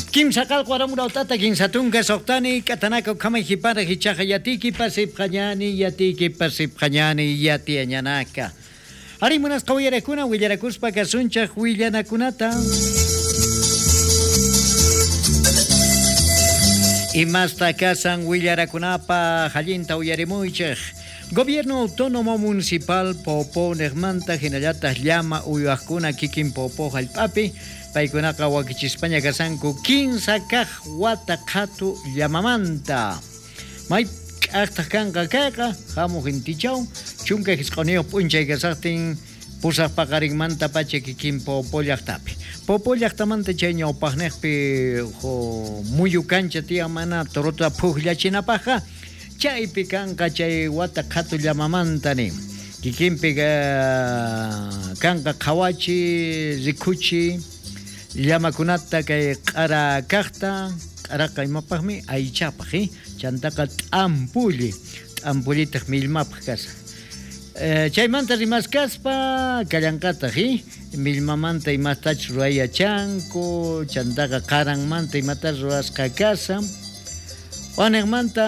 Kimsa kalqwaramura utata kimsatunga soqtani katanaka kamay hipara hichaja yatiki pasipqañani yatiki pasipqañani yati añanaka. Ari munas qawiyarakuna willarakuspa kasunchaq willanakunata. Imasta kasan willarakunapa hallinta uyarimuychaq. Gobierno Autónomo Municipal Popo Negmanta Hinallata llama uyuaqkuna kikin Popo hallp'api paykunaqa wakichispaña kasanku 15 kaq wata qhatu llamamanta may k'aqtaq kanqa kayqa hamuq intichaw chunka hisq'uniyuq p'unchay kasaqtin pusaq paqarinmanta pacha kikin Popo llaqtapi Popo llaqtamanta chay ñawpaqniqpi muyu kancha tiyan mana turuta phuqllachinapaqqa chaypi kanqa chay wata qhatu llamamantani kikinpi kanqa qhawachi rikuchi llamakunata kay q'ara kaqta q'araqa imapaqmi aychapaq chantaqa t'ampulitaq millmapaq kasa chaymanta rimaskaspa kallanqataq millmamanta imatach ruayachanku chantaqa qaranmanta imata ruwasqa kasa Oneqmanta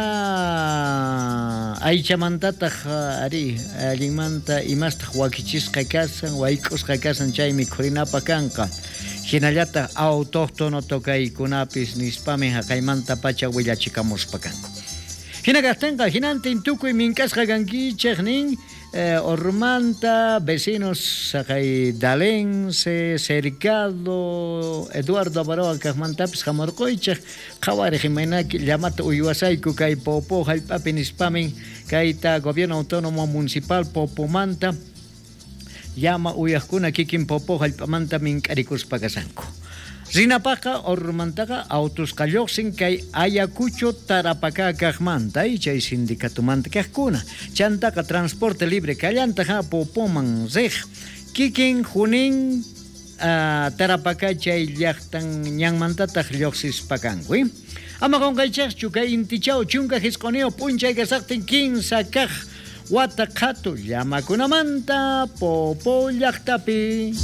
aychamantataq ari allinmanta imastaq wakichisqa kasan wayk'usqa kasan chaymi khurinapa kanqa hinallata autóctono tokaykunapis nispami haqaymanta pacha willachikamuspa kanku hina kaqtinqa hinantin tukuy mink'asqa kankichaq nin Ormanta, vecinos saqay Dalense, Cercado, Eduardo Baroa kaqmantapis hamurquychaq qhawari himaynaki llamata uywasayku kay Popo hallp'api nispamin kayta Gobierno Autónomo Municipal Popomanta llama uyaqkuna kikin Popo hallp'amanta mink'arikuspa kasanku Rinapaqa Ormantaqa autusqa lluqsin kay Ayacucho Tarapacá kaqmanta chay sindicatumanta kaqkuna chantaqa transporte libre kallantaqa Popoman riq kikin hunin Tarapacá chay llaqtan ñanmantataq lluqsispa kanku ama qunqaychaqchu kay intichaw chunka hisq'uniyu p'unchay kasaqtin 15 kaq wata qhatu llamakunamanta Popo llaqtapi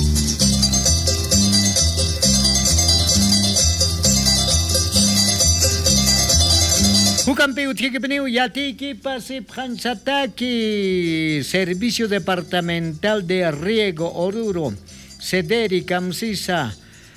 Hukampi utkikipiniu yatiki pasiphansataki Servicio Departamental de Riego Oruro Sederi Kamsisa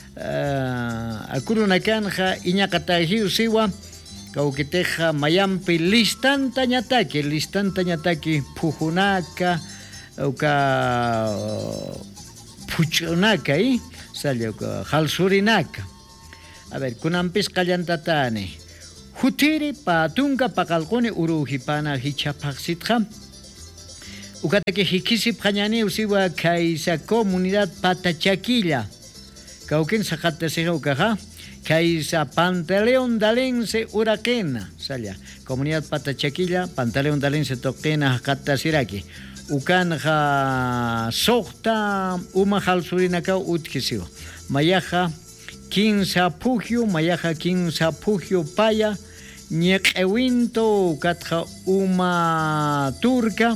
Akurunakanja Iñakatajiu Siwa Kaukiteja Mayampi listanta ñataki Pujunaka Uka Puchunaka salió Halsurinaka A ver, kunampis kallantatani Hutiri patunga pakalkoni urujipana hichapaqsitqa ukataki hikisip qañani usiwa kaysa comunidad Patachaquilla kaukin saqatasija ukaja kaysa Pantaleón Dalense Uraquena salya comunidad Patachaquilla Pantaleón Dalense toqena qatasiraki ukanja soqta umajal surinaka utkisiwa mayaja 15 pugio mayaja 15 pugio paya Ñeq'ewinto katqa uma turca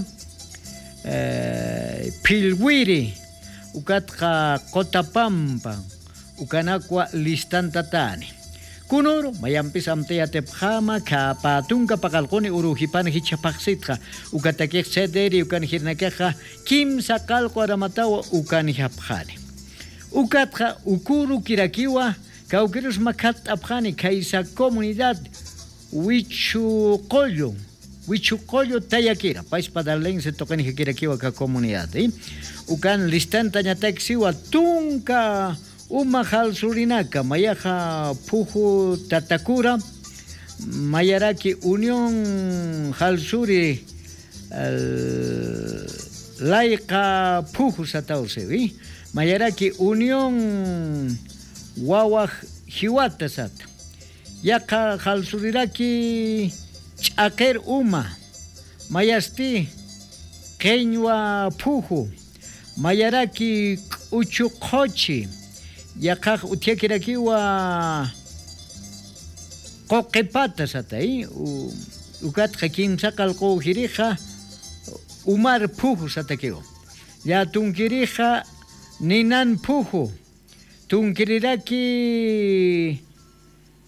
Pilwiri ukatqa Cotapampa ukanakwa listantatani kunuru mayampis amtayatepqama kapatunka paqalquni urujipana hichapaqsitqa ukatakiq sederi ukan hirnakaqa kimsa qalqwaramatawa ukanihapqani ukatqa ukuru kirakiwa kaukirus makatapqani kaysa comunidad Huichucollo Tayakira País Padalense toqani kirakiwa ka comunidad ukan listanta ñataksiwa tunka umajal surinaka mayaja puju tatakura mayaraki Unión Halsuri laiqa puju satawse mayaraki Unión Wawaj Hiwata sata Yaqa halsuriraki ch'aqer uma mayasti qeñwa puju mayaraki k'uchuqochi yaqa utiakirakiwa qoqepata satay ukatqa kimsa qalqujiriqa umar puju satakiwa ya tunkiriqa ninan puju tunkiriraki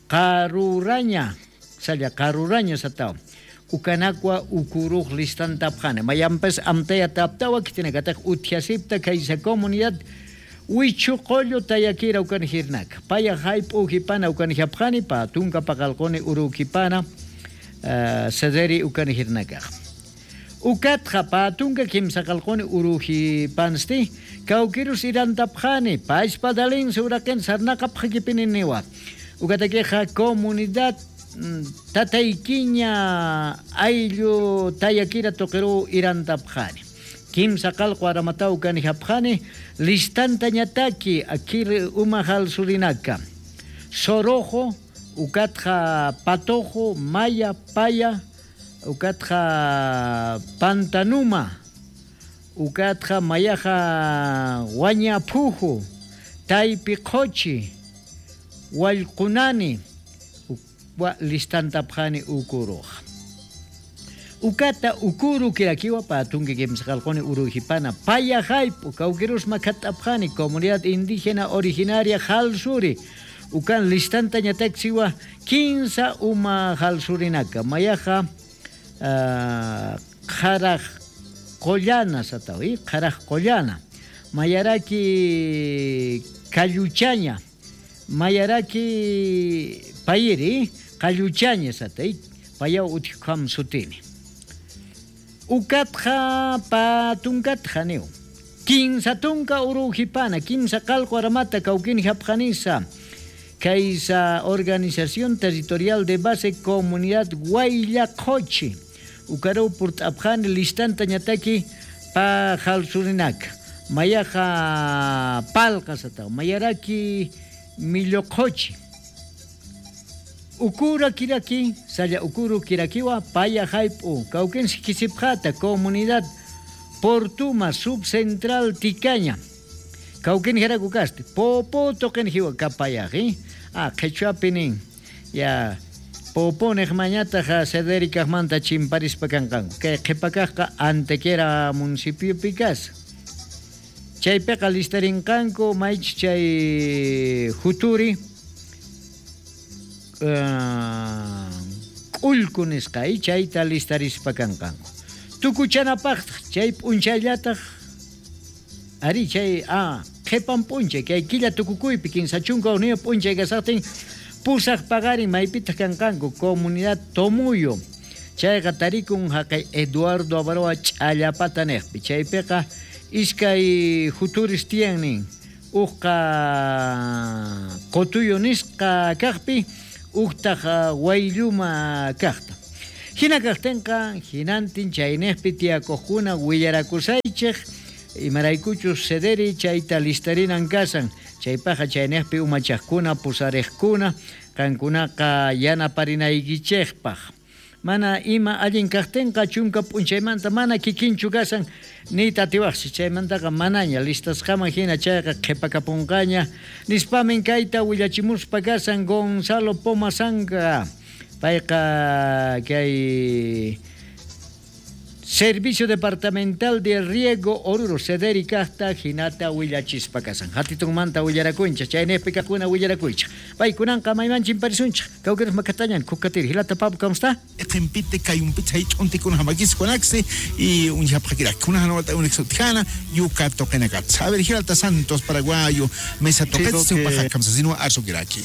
qaruraña saya qaruraña satao ukanakwa ukuruq listanta apjane mayanpas amtaya taptawa kitinakatak utiasipta kaisa comunidad wichu qollo tayakira ukan hirnak paya hype ukipana ukan hiapjani pa tunka pakalqoni urukipana saderi ukan hirnaka ukatja pa tunka kimsaqalqoni uruhi pansti kaukirus irantapjani pa espadalin suraken sarnaqapjikipininiwa ukatakeja comunidad tataykiña ayllu tayakira toqeru irantapjani kimsa qalqu aramata ukani hapjani listanta ñataki akir umajal surinaka sorojo ukatja patojo maya paya ukatja pantanuma ukatja mayaja wañapuju taypiqochi wallqunani listantapjani ukuruj ukata ukuru kirakiwa patunki kimsaqalqoni urujipana paya haypu kaukirus makatapjani comunidad indígena originaria Jalsuri ukan listanta ñataksiwa 15 uma Jalsurinaka mayaja qaraj qollana satawi qaraj qollana mayaraki kalluchaña mayaraki payiri kalluchaña satay payaw utikam sutini ukatja patunkatja niw kinsa tunka urujipana kimsa qalqu aramata kawkini hapjanisa kaisa organización territorial de base comunidad Guayllacochi ukaru purtapjani listanta ñataki pa Jalsurinaka mayaja palqa sataw mayaraki Millocochi ukura kiraki saya ukuru kirakiwa paya haipu kauken sikisipjata comunidad Portuma subcentral Ticaña kauken herakukaste popo token hiwa kapayaji quechua pinin ya popo nejmañata ja Cederica manta chimparis pakankan que qhipakaqqa antequera municipio Picasa chaypiqa listarinqanku maychik chay futuri q'ulku nisqay chayta listarispakanqanku tukuchanapaqta chay p'unchayllataq ari chay qhipan p'unchay kay killa tukukuypi kinsa chunka uniyo p'unchay kasaqtin pusaq paqarin maypitaq kanqanku comunidad Tomuyo chayqa tarikun haqay Eduardo Avaroa ch'allapata niqpi chaypiqa iskay futuris tiyannin uqqa qotuyo nisqa kaqpi uqtaq waylluma kaqta hina kaqtinqa hinantin chayniqpi tiyakuqkuna willarakusaychik imaraykuchus cederi chayta listarinan kasan chaypaqa chayniqpi umachaqkuna pusariqkuna kankunaqa yanaparinaykichikpaq mana ima allin kaqtinqa chunka p'unchaymanta mana kikinchu kasan ni tatiwaqsi chaymantaqa manaña listasqaman hina chayqa qhipakapunqaña nispamin kayta willachimuspa kasan Gonzalo Pomasanka payqa kay Servicio Departamental de Riego Oruro Cederi kaqta hinata willachispa kasan hatitunmanta willarakuncha chayniqpi kaqkuna willarakuycha paykunanqa maymanchin parisunchik kawkiris makatañan kukatiri hilata papu kamsta qhimpiti kayunpita ch'untikuna hamakiskunaksi y unhapqakiraqkuna hanawata unexotijana yuka toqinakatsa a ver Giralta Santos paraguayo mesa toqetsi upaja kamsasinua arsukiraki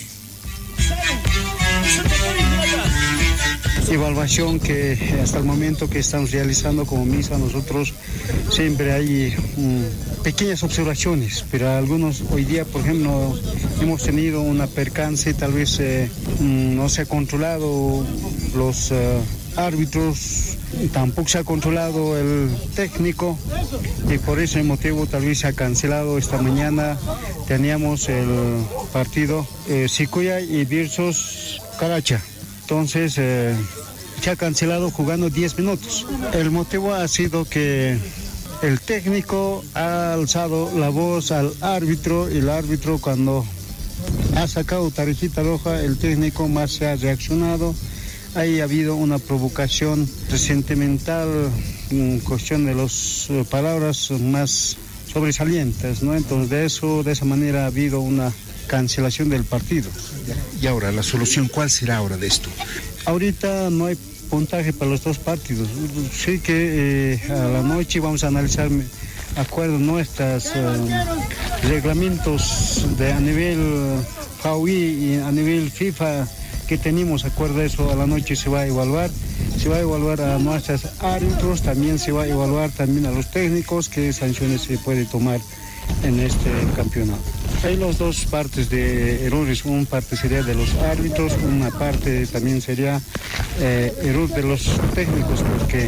evaluación que hasta el momento que estamos realizando como MISA nosotros siempre hay pequeñas observaciones, pero algunos hoy día, por ejemplo, hemos tenido una percance, tal vez no se ha controlado los árbitros, tampoco se ha controlado el técnico y por ese motivo tal vez se ha cancelado esta mañana. Teníamos el partido Sicuya y versus Caracha. Entonces se ha cancelado jugando 10 minutos. El motivo ha sido que el técnico ha alzado la voz al árbitro y el árbitro cuando ha sacado tarjeta roja, el técnico más se ha reaccionado. Ahí ha habido una provocación sentimental en cuestión de las palabras más sobresalientes, ¿no? Entonces de esa manera ha habido una cancelación del partido. Y ahora, la solución, ¿cuál será ahora de esto? Ahorita no hay puntaje para los dos partidos. Sí que a la noche vamos a analizar acuerdo nuestros reglamentos a nivel FAUI y a nivel FIFA que tenemos, acuerdo eso, a la noche se va a evaluar a nuestros árbitros, también se va a evaluar también a los técnicos qué sanciones se puede tomar en este campeonato. Hay las dos partes de errores, una parte sería de los árbitros, una parte también sería error de los técnicos, porque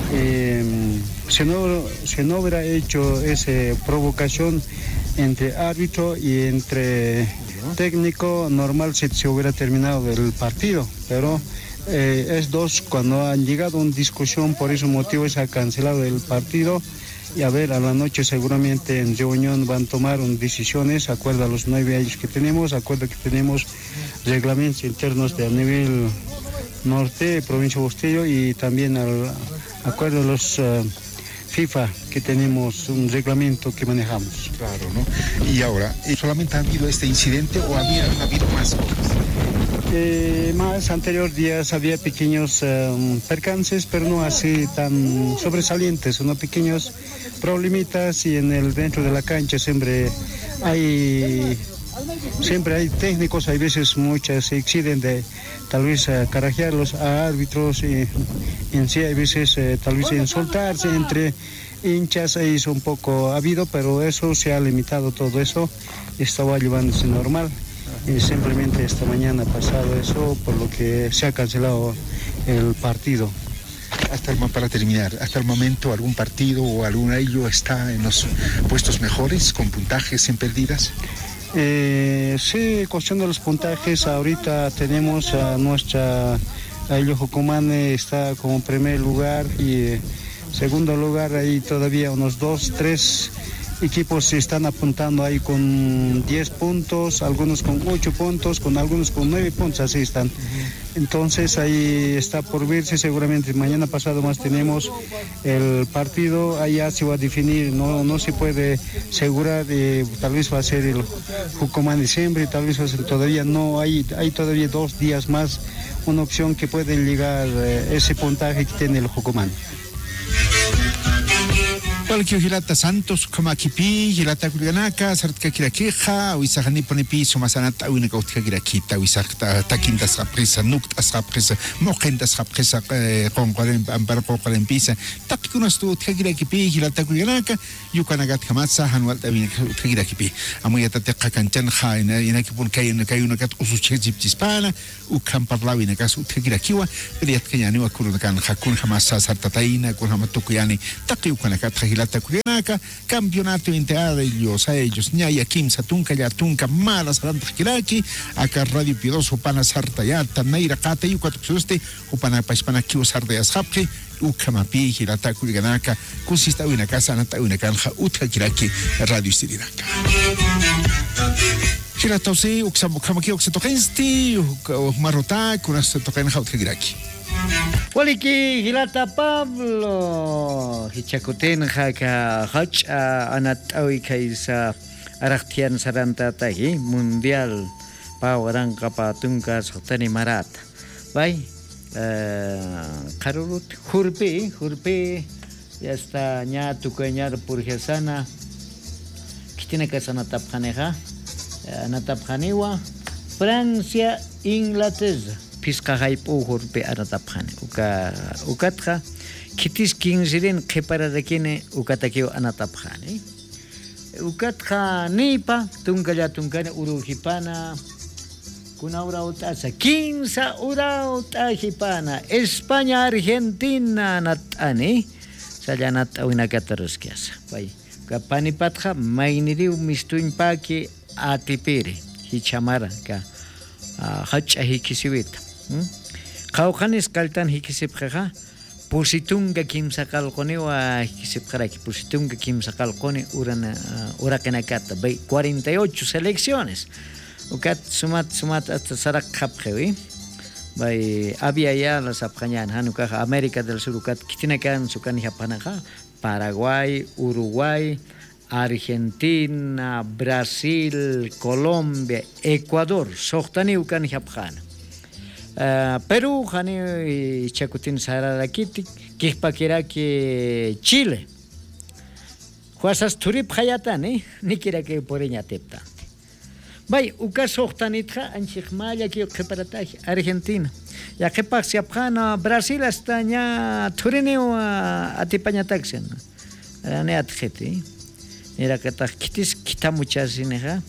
si no hubiera hecho esa provocación entre árbitro y entre técnico, normal se hubiera terminado el partido, pero es dos, cuando han llegado a una discusión, por ese motivo se ha cancelado el partido. Y a ver, a la noche seguramente en reunión van a tomar decisiones, acuerdo a los 9 años que tenemos, acuerdo que tenemos reglamentos internos de a nivel norte, provincia de Bustillo, y también al acuerdo a los FIFA que tenemos un reglamento que manejamos. Claro, ¿no? Y ahora, ¿solamente ha habido este incidente o ha habido más cosas? Más anterior días había pequeños percances, pero no así tan sobresalientes, sino pequeños problemitas, y dentro de la cancha siempre hay técnicos, hay veces muchas se exceden de tal vez carajear los árbitros, y en sí hay veces tal vez insultarse entre hinchas, ahí es un poco habido, pero eso se ha limitado, todo eso estaba llevándose normal. Y simplemente esta mañana ha pasado eso, por lo que se ha cancelado el partido. Para terminar, hasta el momento, ¿algún partido o algún ello está en los puestos mejores, con puntajes sin pérdidas? Sí, cuestión de los puntajes, ahorita tenemos a nuestra Aillo Jucumane está como primer lugar, y segundo lugar ahí todavía unos 2, 3 equipos se están apuntando ahí con 10 puntos, algunos con 8 puntos, algunos con 9 puntos, así están. Entonces ahí está por verse, seguramente mañana pasado más tenemos el partido, allá se va a definir, no se puede asegurar, tal vez va a ser el Jucumán diciembre, tal vez va a ser, todavía no, hay todavía 2 días más, una opción que pueden llegar ese puntaje que tiene el Jucumán. Palkio Hilata Santos, Kamakipi, Hilata Kuliganaka, Sartka Kirakeja, Wisahani Ponipi, Somasanata, Winakautka Kirakita, Wisakta, Takindas Rapresa, Nuktas Rapresa, Mojendas Rapresa, con Amparapo Pisa, Tapikunas tu Kirakipi, Hilata Kuliganaka, Yukanagat Hamasa, Hanual Kirakipi, Amuyata Kanchanha, in Akipun Kayunakat Usuchispana, Ukam Parlawi Nakas Kirakiwa, Riat Kanyani, Kurunakan, Hakun Hamasa, Sartataina, Kurhamatukiani, Takiukanakat, Kuliganaka, campeonato interellos a ellos, Ñaya Kim Satunka Yatunka, Malas Rantakiraki, acá Radio Pidoso, Pana Sartayata, Naira Kata, Yucatuxuste, Upana Paspana Kiusar de Ashapke, Ukamapi, Hilata Kuliganaka, Kusista una casa, Nata una canja, Utka Kiraki, Radio Stirinaka. Hilatausi, Uksamaki, Oxatokensti, Marota, Kunas Tokenja, Utkiraki. Waliki Hilata Pablo Hichakuten Haka Hach Anat Awikaisa Araktian Saranta Tahi Mundial Pawarang Kapatunka Sotani Marat Vai Karurut Hurpe ya está ñatu cañar por Gesana Kitine Kasana Taphaneja Anataphanewa Francia Inglaterra Pisca hype or pe anatapane ukatha kitis kingziren khepara rekene ukatakio anatapane ukatha nipa tungane urujipana kunaura utasa 15 ura utahipana España Argentina natani sayanat awina katarskias pai kapani patha mainiri mistuin paki atipire hichamara ka hach ahikisiwita Kaukanis kaltan hikisipkha Pusitunga kim sakal koni wa hikisipkharaki Pusitunga kim sakal koni urakenakata 48 selecciones ukat sumat hasta sarak khapkhewi bay había ya las apjanyan hanuka América del Sur ukat kitinakan sukan japanaja Paraguay, Uruguay, Argentina, Brasil, Colombia, Ecuador, sohtani ukan yapkhana. Perú, hani chakutin sararakiti, kihpakiraki Chile. Juasas turip hayatani, nikira que poreña tepta. Bay, uka sohtanitra anchikmaya ki preparataj Argentina. Ya que paxiapkhana Brasil hasta ña turineo atipañataxen. Ne atjeti. Mira que ta kitis kita muchas ineja.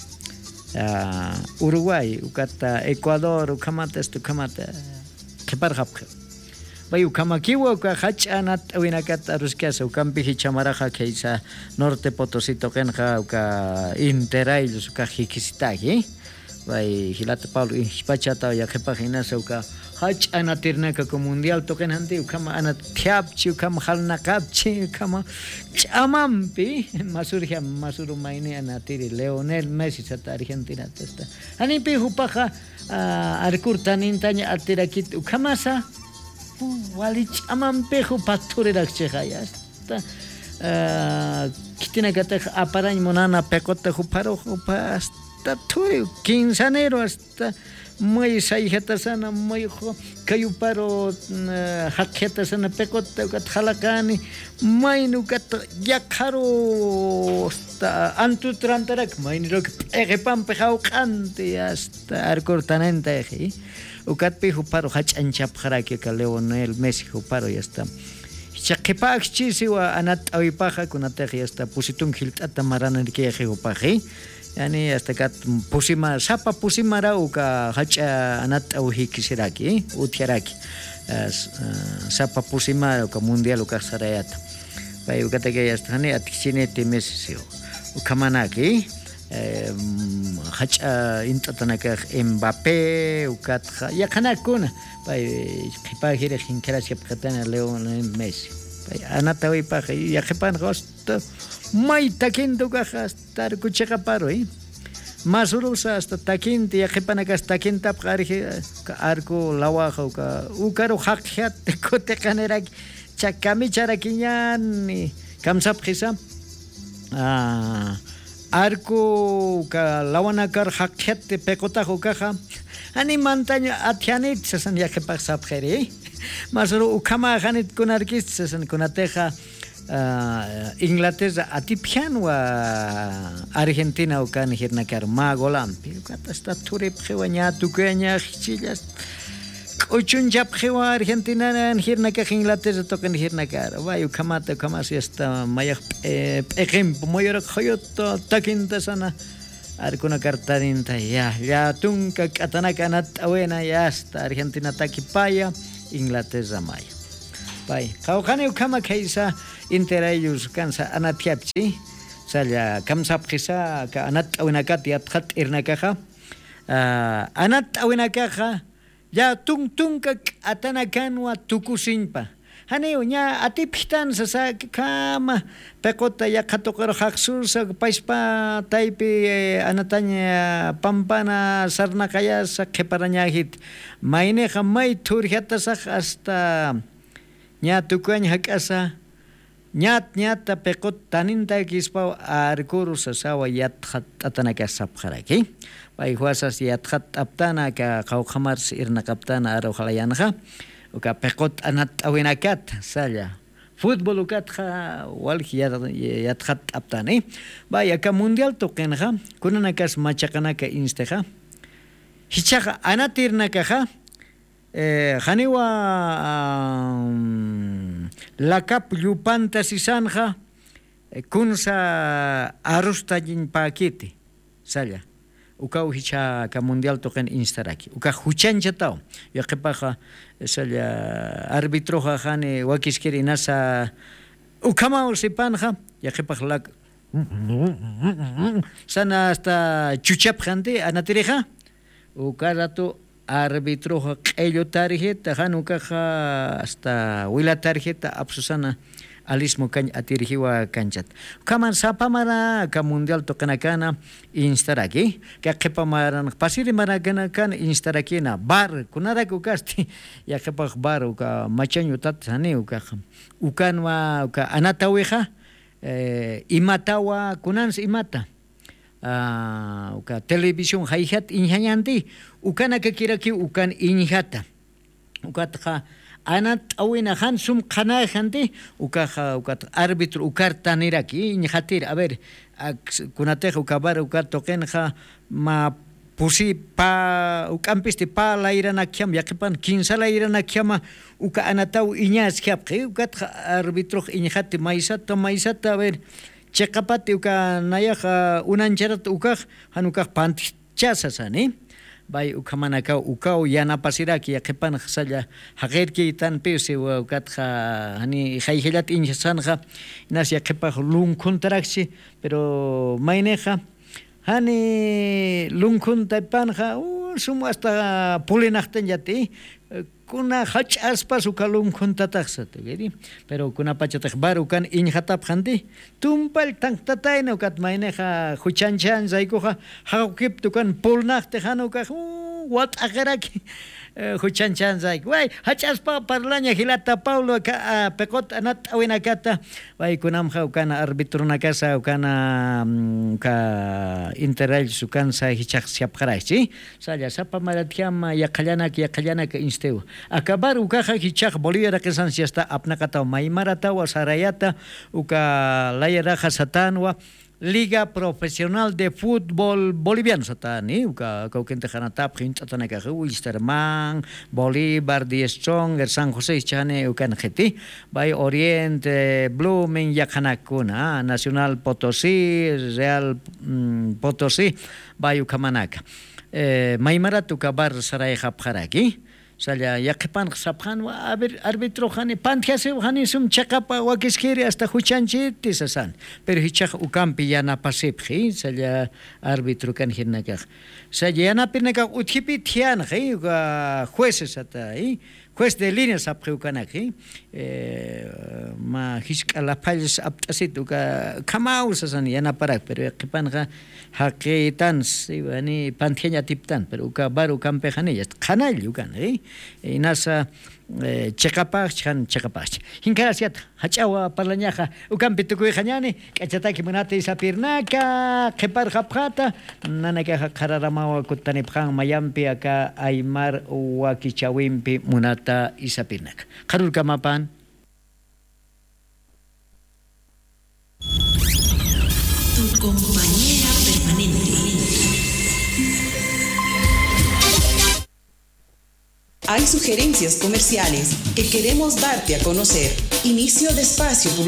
Uruguay, ukata Ecuador, ukamata esto kamata. Que parjapje. Bay ukamakiwa uka hachanat winakata ruskiasa ukampi chamaraja que isa norte Potosí tokenja uka interaillos uka hikisitagi. Bay hilata Paulo hispachata ya que paginas uka hachanatirnaka ko mundial tokenhanti ukama anathiapchi ukama halnakapchi ukama chamampi masuru maini anatiri Leonel Messi sata Argentina testa anipi hupaja arkurtanintaña atirakit ukamasa wali chamampi hupaturirakchehaya hasta kitina kata aparañ monana pekota huparo hupa hasta turi quinsanero hasta muy sayhetasana muy kayuparo hakhetasana pekota ukat halakani mainu kat yakaro hasta antutrantarak mainiro egepam pejau kante hasta arkortanenta eji ukat pe huparo hachanchap haraki ka Leonel Messi huparo ya está chakepak chisiwa anat awipaja kunateji hasta pusitun hiltata marana ke eji hupaji yani hasta kat pusima sapa pusimara uka hacha anat auhi kisiraki utieraki sapa pusima uka mundial uka sarayata pai uka tege hasta hani atchine temesio uka manaki hacha intatanaka Mbappé uka ya kana kuna pai kipa hire hinkera sepkatana Leonel Messi pai anat awi pa ya kepan hosta mai takinto kajas tar kucheka paro masurusa hasta takinti ya kepanakas takinta qarje arko lawaja ka ukaro hakhat kote kanerak chakami charakiñani kamsap khisa arko ka lawanakar hakhat pekota hokaja ani mantaña athianit sasan ya kepak sapkheri masuru ukama khanit kunarkis sasan kunateja Inglaterra atipian wa Argentina ukan hirnakar magolampi ukata sta turip khewanya tukenya chilas ochun jap khewa Argentina hirnaka Inglaterra token hirnakar wa ukamata kamas esta mayak ejemplo moyor khoyot takinta sana arkuna kartarinta ya tunka katanakanat awena ya sta Argentina takipaya Inglaterra maya pai khawkhane ukama khaisa intera ellos cansa anatiapchi salla kamsap khisa ka anat awinakat yathat irnakaja anat awinakaja ya tung ka atanakan wa tukusinpa hani unya atiptan sa kama pekota ya khatokar haksur sa paispa taipi anatanya pampana sarnakaya sa kheparanyahit maine khamai thurhyata sa hasta nya tukuan hakasa nyat pekot taninta kispa arkuru sasawa yathat atanaka sapkharaki pai huasas yathat aptana ka khawkhamar sirna kaptana aro khalayanha uka pekot anat awinakat saya futbol ukat kha wal yathat aptani bai ka mundial tokenha kunanakas machakana ka insteha hichaga anatirna ka Janiwa lakap yupanta sisanja kunsa arustajin pakiti saya uka uhicha ka mundial token instaraki uka huchancha tao ya kepaja saya arbitro jane wakiskeri nasa ukama usipanja ya kepaj lak sana hasta chuchap jante anatireja uka rato arbitro qello tarjeta hanuka hasta wila tarjeta absusana alismo kan atirhiwa kanchat kaman sapamara ka mundial tokanakana instaraki ka qepamaran pasiri maragana kan instaraki na bar kunara kukasti ya qepaq bar ka machaño tat hane ukanwa ka anataweja imatawa kunans imata uka televisión hayhat inhayanti ukana kakiraki ukan inhata ukatqa anat awina hansum qana hanti ukat árbitro ukartaniraki inhatir a ver kunateja ukabar ukatoqenja ma pusi pa ukampisti pa la iranakiam yaqipan 15 la iranakiama uka anatau iñas kiapqi ukat árbitro inhati maisata a ver chekapati uka nayaja unancharat ukaj hanukaj pantichasasani bay ukamanaka ukau yanapasiraki yaqipan salla haqerki tan pese ukatja hani hayhilat inchasanja nas yaqipa lunkuntraksi pero maineja hani lunkuntapanja sumo hasta pulinaqtan yati kuna hach'aspas uka lunkuntataqsata geri pero kuna pachataq bar ukan inhatap hanti tumpal tantataina ukat maineja huchanchan zaykuja haqukip tukan pulnaqte hanuka wat agaraki huchanchan zayk way hach'aspa parlaña hilata Paulo ka pekot anat awinakata way kunamja ukana arbitro nakasa ukana ka interal sukan sa hichaq siapqaraychi saya sapa maratkiama yaqallanak insteu acabar ukaja hichaq Bolivia raqisan siasta apnaqata maymarata wa sarayata uka layaraja satanwa Liga Profesional de Fútbol Boliviano satani uka kaukente hanatap hintatanaka Wisterman Bolívar Diestrong San José chane ukan kheti by Oriente Blooming yakanakuna Nacional Potosí Real Potosí by ukamanaka maymarat ukabar saray khapkharaki Salla yaqipan saphan wa arbitro khani pantiase khani sum chaqapa wakiskiri hasta huchanchiti sasan pero hichaq ukampi yana pasiphi salla arbitro kan hirnaka salla yana pinaka uthipi thian khay jueces ata juez de línea saphi ukanaki ma hiskala pals aptasit uka kamau sasan yana parak pero yaqipan kha haqitan sivani pantianya tiptan pero uka baru kampe khani khanal ukan inasa chekapach hinkarasiat hachawa parlañaja ukampitukuy khañani kachataki munata isapirnaka qhipar hapqata nanaka qararamawa kutanipqan mayampi aka aymar wakichawimpi munata isapirnaka qarurkamapan tu compañera permanente. Hay sugerencias comerciales que queremos darte a conocer. Inicio de espacio publicitario.